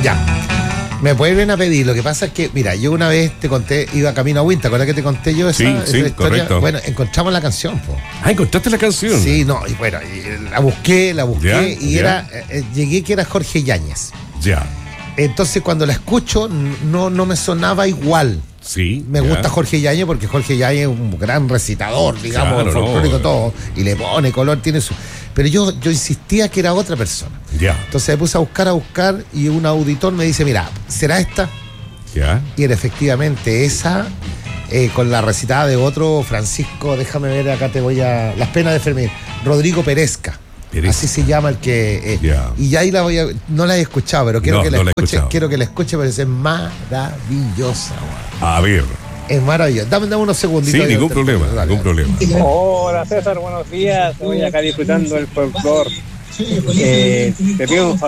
Ya. Me vuelven a pedir, lo que pasa es que, mira, yo una vez te conté, iba camino a Huinta, ¿acuerdas que te conté yo esa historia? Correcto. Bueno, encontramos la canción, po. Ah, ¿encontraste la canción? Sí, no, y bueno, la busqué, Ya, y ya. era, llegué que era Jorge Yáñez. Ya. Entonces cuando la escucho, no me sonaba igual. Sí. Me ya. gusta Jorge Yáñez porque Jorge Yáñez es un gran recitador, digamos, Claro, folclórico no. todo, y le pone color, tiene su... Pero yo insistía que era otra persona. Ya. Entonces me puse a buscar, y un auditor me dice, mira, ¿será esta? Ya. Y era efectivamente esa, con la recitada de otro Francisco, déjame ver, acá te voy a... Las penas de Fermín, Rodrigo Perezca. Así se llama el que... Y ya ahí la voy a... No la he escuchado, pero quiero que la escuche, porque es maravillosa. A ver. Es maravilloso. Dame unos segunditos. Sí, ningún problema, ningún problema. Hola César, buenos días. Estoy acá disfrutando el folclore. Te pido un favor.